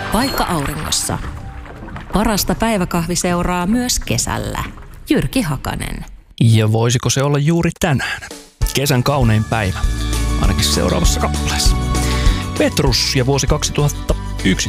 Vaikka auringossa. Parasta päiväkahvi seuraa myös kesällä. Jyrki Hakanen. Ja voisiko se olla juuri tänään? Kesän kaunein päivä. Ainakin seuraavassa kappaleessa. Petrus ja vuosi 2011.